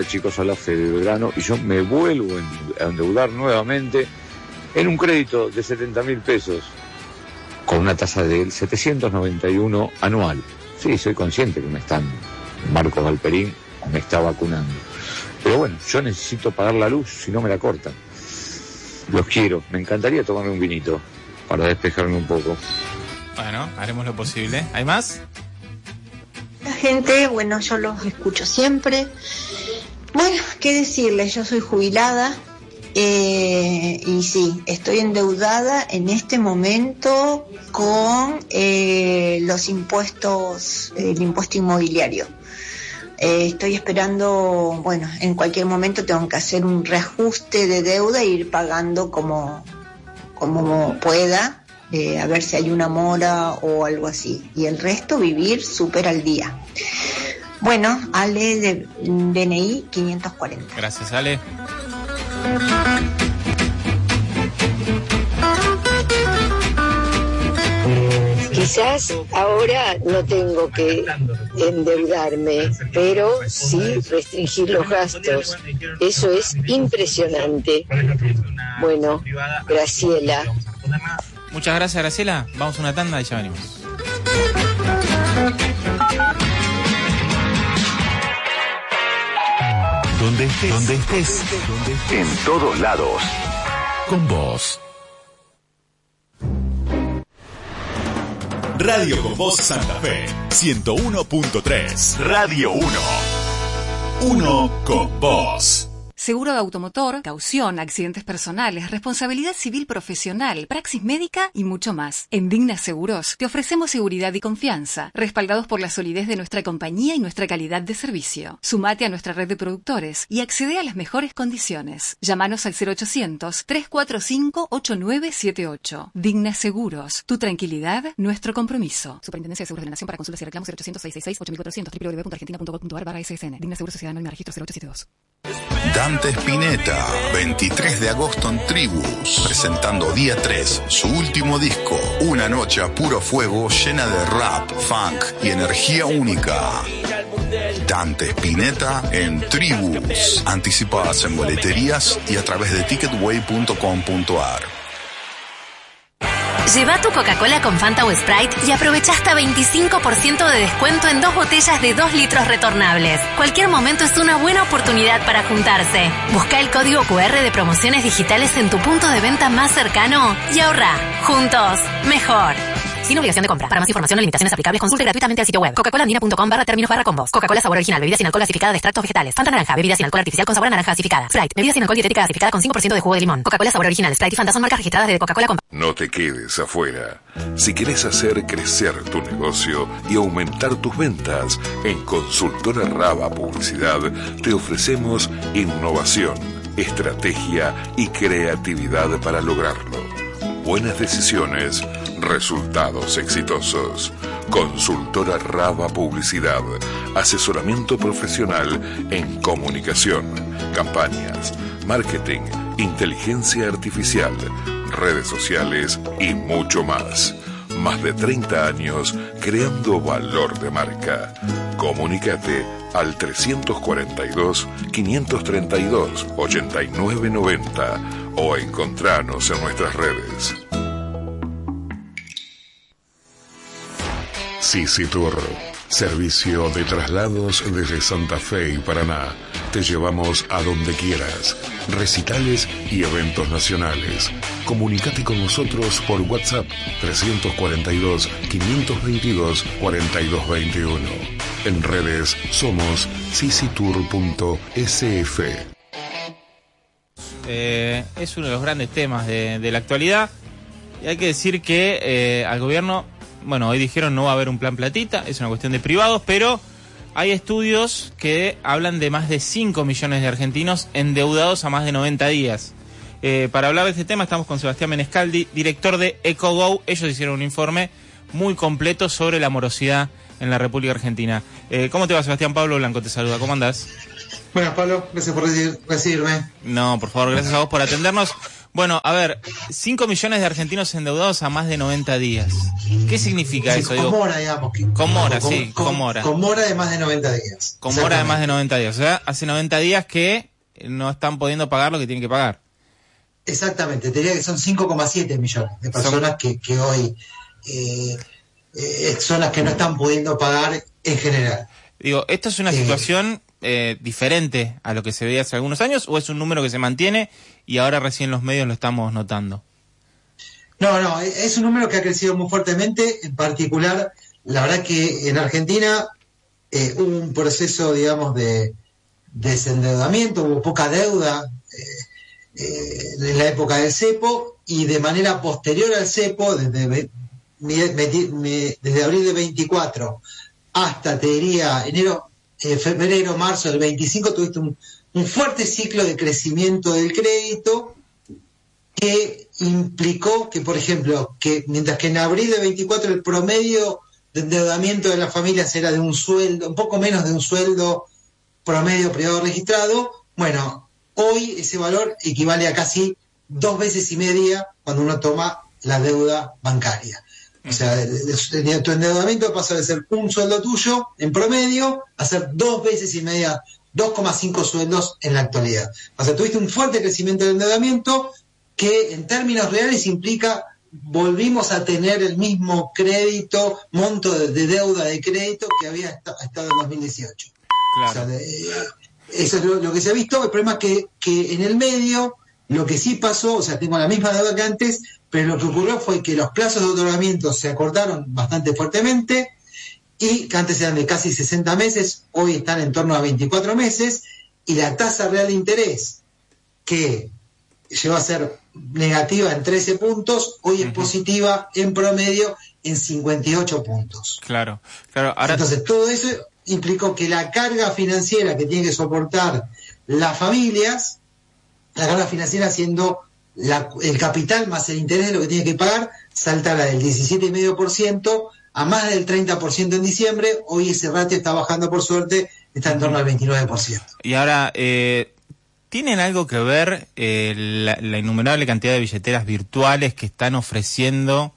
chicos a la fe de verano y yo me vuelvo a endeudar nuevamente en un crédito de 70.000 pesos con una tasa del 791 anual. Sí, soy consciente que Marcos Galperín me está vacunando. Pero bueno, yo necesito pagar la luz, si no me la cortan. Los quiero, me encantaría tomarme un vinito para despejarme un poco. Bueno, haremos lo posible. ¿Hay más? La gente, bueno, yo los escucho siempre. Bueno, qué decirles, yo soy jubilada y sí, estoy endeudada en este momento con los impuestos, el impuesto inmobiliario. Estoy esperando, bueno, en cualquier momento tengo que hacer un reajuste de deuda e ir pagando como pueda, a ver si hay una mora o algo así. Y el resto vivir súper al día. Bueno, Ale de DNI 540. Gracias, Ale. Quizás ahora no tengo que endeudarme, pero sí restringir los gastos. Eso es impresionante. Bueno, Graciela. Muchas gracias, Graciela. Vamos a una tanda y ya venimos. Donde estés, en todos lados, con vos. Radio con Voz Santa Fe, 101.3. Radio 1. Uno con vos. Seguro de automotor, caución, accidentes personales, responsabilidad civil profesional, praxis médica y mucho más. En Digna Seguros te ofrecemos seguridad y confianza, respaldados por la solidez de nuestra compañía y nuestra calidad de servicio. Sumate a nuestra red de productores y accede a las mejores condiciones. Llámanos al 0800-345-8978. Digna Seguros, tu tranquilidad, nuestro compromiso. Superintendencia de Seguros de la Nación. Para consultas y reclamos 0800-666-8400 www.argentina.gov.ar/SSN. Digna Seguros, Sociedad Anónima, Registro 0872. Dante Spinetta, 23 de agosto en Tribus, presentando día 3, su último disco, una noche a puro fuego llena de rap, funk y energía única. Dante Spinetta en Tribus, anticipadas en boleterías y a través de ticketway.com.ar. Lleva tu Coca-Cola con Fanta o Sprite y aprovecha hasta 25% de descuento en 2 botellas de 2 litros retornables. Cualquier momento es una buena oportunidad para juntarse. Busca el código QR de promociones digitales en tu punto de venta más cercano y ahorra. Juntos, mejor. Sin obligación de compra. Para más información o limitaciones aplicables, consulte gratuitamente el sitio web coca-cola-términos/combos. Coca-Cola sabor original, bebidas sin alcohol gasificada de extractos vegetales. Fanta naranja, bebidas sin alcohol artificial con sabor a naranja gasificada. Sprite, bebidas sin alcohol dietética gasificada con 5% de jugo de limón. Coca-Cola sabor original, Sprite y Fanta son marcas registradas de Coca-Cola. No te quedes afuera. Si querés hacer crecer tu negocio y aumentar tus ventas, en Consultora Raba Publicidad te ofrecemos innovación, estrategia y creatividad para lograrlo. Buenas decisiones, resultados exitosos. Consultora Raba Publicidad. Asesoramiento profesional en comunicación, campañas, marketing, inteligencia artificial, redes sociales y mucho más. Más de 30 años creando valor de marca. Comunícate al 342-532-8990 o encontranos en nuestras redes. Sisi Tour, servicio de traslados desde Santa Fe y Paraná. Te llevamos a donde quieras. Recitales y eventos nacionales. Comunicate con nosotros por WhatsApp 342-522-4221. En redes somos sisitour.sf. Es uno de los grandes temas de la actualidad. Y hay que decir que al gobierno, bueno, hoy dijeron no va a haber un plan platita, es una cuestión de privados, pero hay estudios que hablan de más de 5 millones de argentinos endeudados a más de 90 días. Para hablar de este tema estamos con Sebastián Menescaldi, director de EcoGo. Ellos hicieron un informe muy completo sobre la morosidad en la República Argentina. ¿Cómo te va, Sebastián? Pablo Blanco te saluda, ¿cómo andás? Buenas, Pablo, gracias por recibirme. No, por favor, gracias a vos por atendernos. Bueno, a ver, 5 millones de argentinos endeudados a más de 90 días. ¿Qué significa eso? Con mora, digamos. Con mora, sí, con mora. Con mora de más de 90 días. Con mora de más de 90 días. O sea, hace 90 días que no están pudiendo pagar lo que tienen que pagar. Exactamente, te diría que son 5,7 millones de personas que hoy son las que no están pudiendo pagar en general. Digo, ¿esto es una situación diferente a lo que se veía hace algunos años o es un número que se mantiene y ahora recién los medios lo estamos notando? No, es un número que ha crecido muy fuertemente. En particular, la verdad que en Argentina hubo un proceso, digamos, de desendeudamiento, hubo poca deuda en la época del cepo, y de manera posterior al cepo, desde abril de 24 hasta, te diría, febrero, marzo del 25, tuviste un fuerte ciclo de crecimiento del crédito que implicó que, por ejemplo, que mientras que en abril de 24 el promedio de endeudamiento de las familias era de un sueldo, un poco menos de un sueldo promedio privado registrado, bueno, hoy ese valor equivale a casi 2 veces y media cuando uno toma la deuda bancaria. O sea, tu endeudamiento pasa de ser un sueldo tuyo en promedio a ser 2 veces y media, 2,5 sueldos en la actualidad. O sea, tuviste un fuerte crecimiento del endeudamiento que en términos reales implica volvimos a tener el mismo monto de deuda de crédito que había estado en 2018. Claro. O sea, eso es lo que se ha visto. El problema es que en el medio lo que sí pasó, o sea, tengo la misma deuda que antes, pero lo que ocurrió fue que los plazos de otorgamiento se acortaron bastante fuertemente, y que antes eran de casi 60 meses, hoy están en torno a 24 meses, y la tasa real de interés, que llegó a ser negativa en 13 puntos, hoy es positiva en promedio en 58 puntos. Claro. Ahora... Entonces, todo eso implicó que la carga financiera que tienen que soportar las familias, la carga financiera siendo el capital más el interés de lo que tiene que pagar, saltara del 17,5% a más del 30% en diciembre. Hoy ese ratio está bajando, por suerte, está en torno al 29%. Y ahora, ¿tienen algo que ver la innumerable cantidad de billeteras virtuales que están ofreciendo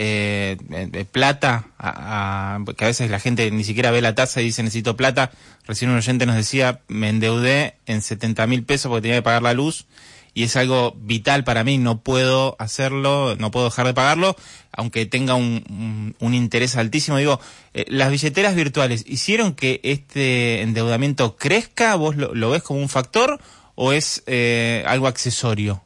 plata, que a veces la gente ni siquiera ve la tasa y dice necesito plata? Recién un oyente nos decía, me endeudé en 70.000 pesos porque tenía que pagar la luz y es algo vital para mí, no puedo hacerlo, no puedo dejar de pagarlo, aunque tenga un interés altísimo. Digo, las billeteras virtuales, ¿hicieron que este endeudamiento crezca? ¿Vos lo ves como un factor o es algo accesorio?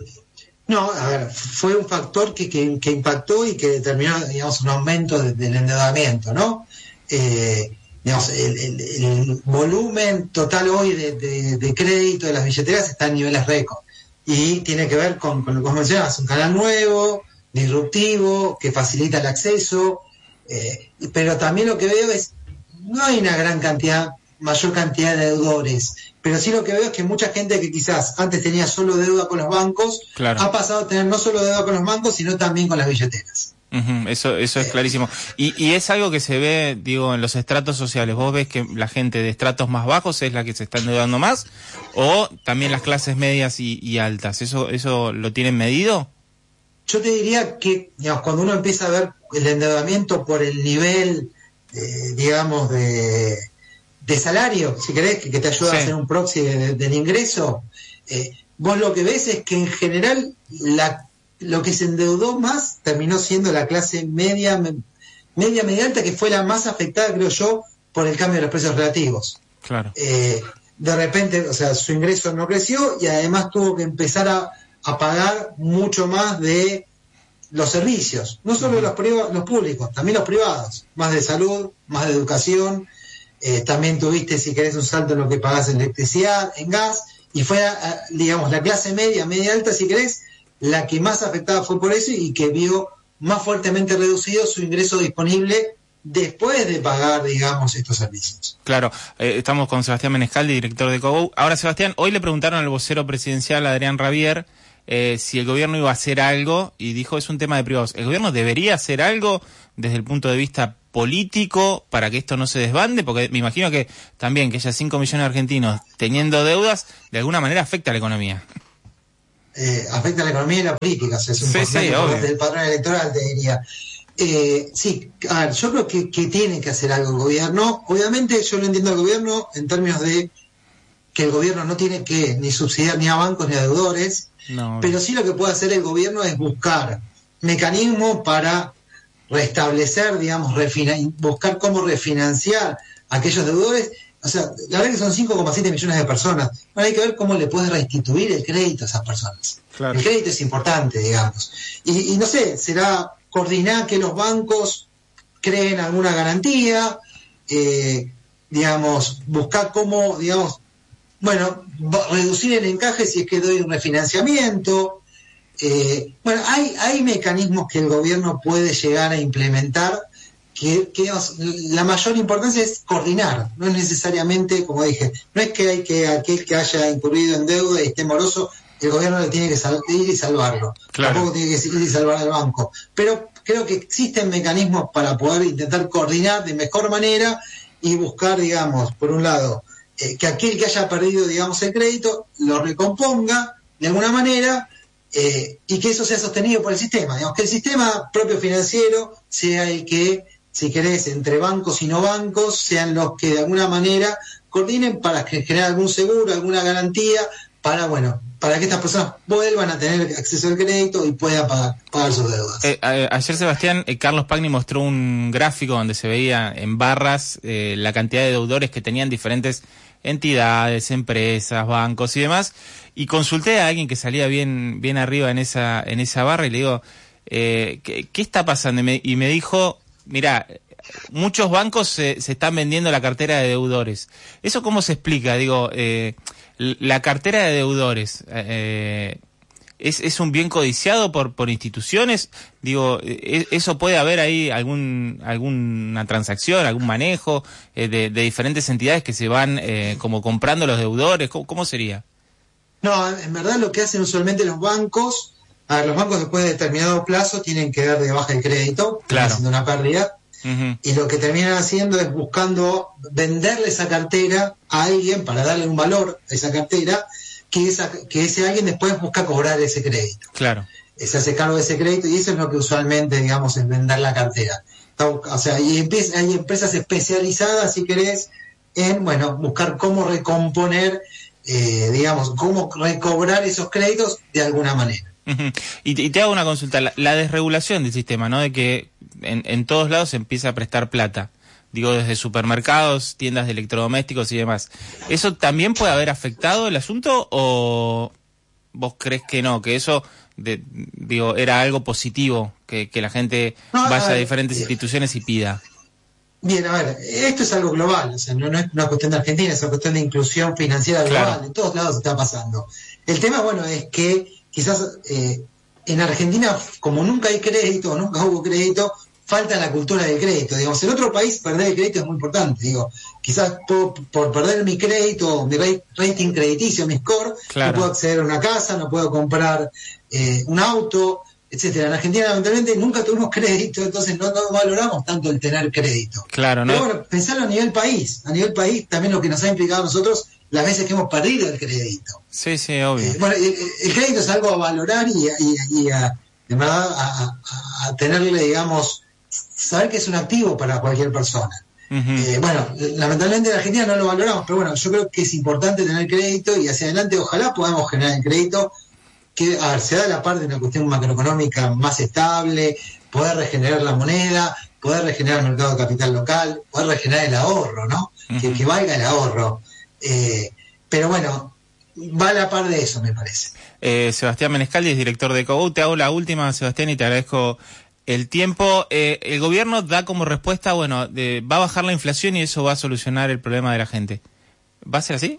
No, a ver, fue un factor que impactó y que determinó, digamos, un aumento del endeudamiento, ¿no? Digamos, el volumen total hoy de crédito de las billeteras está en niveles récord, y tiene que ver con lo que vos mencionabas, un canal nuevo, disruptivo, que facilita el acceso, pero también lo que veo es, no hay una mayor cantidad de deudores, pero sí lo que veo es que mucha gente que quizás antes tenía solo deuda con los bancos, claro, ha pasado a tener no solo deuda con los bancos, sino también con las billeteras. Eso es clarísimo. Y es algo que se ve, digo, en los estratos sociales. ¿Vos ves que la gente de estratos más bajos es la que se está endeudando más? ¿O también las clases medias y altas? ¿Eso lo tienen medido? Yo te diría que, digamos, cuando uno empieza a ver el endeudamiento por el nivel, digamos, de salario, si querés, que te ayuda a hacer un proxy del ingreso, vos lo que ves es que en general lo que se endeudó más terminó siendo la clase media alta, que fue la más afectada, creo yo, por el cambio de los precios relativos. Claro. De repente, o sea, su ingreso no creció y además tuvo que empezar a pagar mucho más de los servicios, no solo los públicos, también los privados, más de salud, más de educación. También tuviste, si querés, un salto en lo que pagás en electricidad, en gas, y fue, digamos, la clase media alta, si querés, la que más afectada fue por eso y que vio más fuertemente reducido su ingreso disponible después de pagar, digamos, estos servicios. Claro, estamos con Sebastián Menescaldi, director de Cogou. Ahora, Sebastián, hoy le preguntaron al vocero presidencial, Adrián Rabier, si el gobierno iba a hacer algo, y dijo, es un tema de privados. ¿El gobierno debería hacer algo desde el punto de vista político para que esto no se desbande? Porque me imagino que también que haya 5 millones de argentinos teniendo deudas, de alguna manera afecta a la economía. afecta a la economía y la política, o sea, es un porcentaje del padrón electoral, te diría. Sí, a ver, yo creo que tiene que hacer algo el gobierno. Obviamente yo no entiendo al gobierno en términos de que el gobierno no tiene que ni subsidiar ni a bancos ni a deudores, pero sí lo que puede hacer el gobierno es buscar mecanismos para restablecer, digamos, buscar cómo refinanciar a aquellos deudores. O sea, la verdad que son 5,7 millones de personas. Ahora hay que ver cómo le puedes restituir el crédito a esas personas. Claro. El crédito es importante, digamos. Y no sé, será coordinar que los bancos creen alguna garantía, digamos, buscar cómo, digamos, bueno, reducir el encaje si es que doy un refinanciamiento. Bueno, hay mecanismos que el gobierno puede llegar a implementar que la mayor importancia es coordinar, no es necesariamente, como dije, no es que aquel que haya incurrido en deuda y esté moroso, el gobierno le tiene que ir y salvarlo. Claro. Tampoco tiene que ir y salvar al banco. Pero creo que existen mecanismos para poder intentar coordinar de mejor manera y buscar, digamos, por un lado, que aquel que haya perdido, digamos, el crédito lo recomponga de alguna manera, y que eso sea sostenido por el sistema. Digamos, que el sistema propio financiero sea el que, si querés, entre bancos y no bancos, sean los que de alguna manera coordinen para generar algún seguro, alguna garantía, para que estas personas vuelvan a tener acceso al crédito y puedan pagar sus deudas. Ayer, Sebastián, Carlos Pagni mostró un gráfico donde se veía en barras la cantidad de deudores que tenían diferentes entidades, empresas, bancos y demás, y consulté a alguien que salía bien arriba en esa barra y le digo, ¿qué está pasando? Y me dijo, mirá, muchos bancos se están vendiendo la cartera de deudores. ¿Eso cómo se explica? Digo, la cartera de deudores, ¿es un bien codiciado por instituciones? Digo, ¿eso puede haber ahí alguna transacción, algún manejo de diferentes entidades que se van como comprando los deudores? ¿Cómo sería? No, en verdad lo que hacen usualmente los bancos, los bancos después de determinado plazo tienen que dar de baja el crédito, claro, haciendo una pérdida. Uh-huh. Y lo que terminan haciendo es buscando venderle esa cartera a alguien para darle un valor a esa cartera, que ese alguien después busca cobrar ese crédito. Claro. Se hace cargo de ese crédito y eso es lo que usualmente, digamos, es vender la cartera. O sea, hay empresas especializadas, si querés, en, buscar cómo recomponer, digamos, cómo recobrar esos créditos de alguna manera. Uh-huh. Y te hago una consulta, la desregulación del sistema, ¿no? De que en todos lados se empieza a prestar plata, digo, desde supermercados, tiendas de electrodomésticos y demás. ¿Eso también puede haber afectado el asunto o vos crees que no, que eso era algo positivo, que la gente vaya a diferentes instituciones y pida? Bien, a ver, esto es algo global, o sea, no es una cuestión de Argentina, es una cuestión de inclusión financiera global, claro. En todos lados está pasando. El tema, es que quizás en Argentina, como nunca hay crédito o nunca hubo crédito, falta la cultura del crédito. Digamos, en otro país perder el crédito es muy importante. Digo, quizás por perder mi crédito, mi rating crediticio, mi score, claro, no puedo acceder a una casa, no puedo comprar un auto, etcétera. En Argentina, lamentablemente, nunca tuvimos crédito, entonces no valoramos tanto el tener crédito. Claro, ¿no? Pero pensarlo a nivel país. A nivel país, también lo que nos ha implicado a nosotros las veces que hemos perdido el crédito. Sí, obvio. El crédito es algo a valorar y de verdad a tenerle, digamos, saber que es un activo para cualquier persona. Uh-huh. Lamentablemente en Argentina no lo valoramos, pero yo creo que es importante tener crédito y hacia adelante ojalá podamos generar el crédito que, se da la parte de una cuestión macroeconómica más estable, poder regenerar la moneda, poder regenerar el mercado de capital local, poder regenerar el ahorro, ¿no? Uh-huh. Que valga el ahorro. Pero va a la par de eso, me parece. Sebastián Menescaldi es director de Cogou. Te hago la última, Sebastián, y te agradezco el tiempo. El gobierno da como respuesta, va a bajar la inflación y eso va a solucionar el problema de la gente. ¿Va a ser así?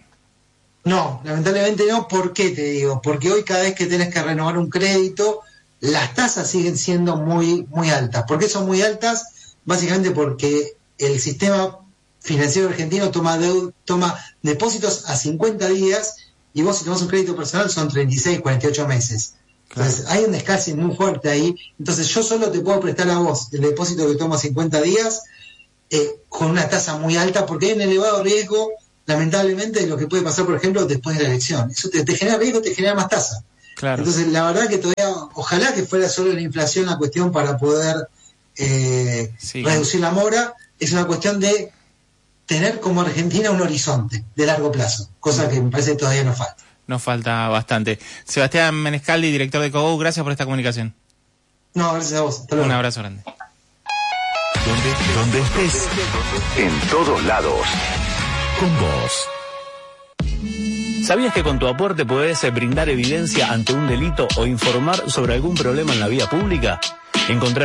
No, lamentablemente no. ¿Por qué te digo? Porque hoy cada vez que tenés que renovar un crédito, las tasas siguen siendo muy, muy altas. ¿Por qué son muy altas? Básicamente porque el sistema financiero argentino toma depósitos a 50 días y vos si tomás un crédito personal son 36, 48 meses. Entonces hay un descalce muy fuerte ahí. Entonces yo solo te puedo prestar a vos el depósito que tomo a 50 días con una tasa muy alta porque hay un elevado riesgo, lamentablemente, de lo que puede pasar, por ejemplo, después de la elección. Eso te genera riesgo, te genera más tasa. Claro. Entonces, la verdad que todavía, ojalá que fuera solo la inflación la cuestión para poder reducir la mora. Es una cuestión de tener como Argentina un horizonte de largo plazo, cosa que me parece que todavía nos falta. Nos falta bastante. Sebastián Menescaldi, director de COGO, gracias por esta comunicación. No, gracias a vos. Hasta luego. Un abrazo grande. Donde estés, en todos lados, con vos. ¿Sabías que con tu aporte podés brindar evidencia ante un delito o informar sobre algún problema en la vía pública? Encontrá